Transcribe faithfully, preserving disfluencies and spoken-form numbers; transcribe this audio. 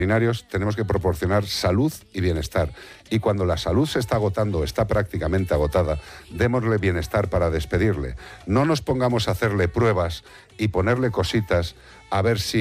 veterinarios tenemos que proporcionar salud y bienestar. Y cuando la salud se está agotando, está prácticamente agotada, démosle bienestar para despedirle. No nos pongamos a hacerle pruebas y ponerle cositas a ver si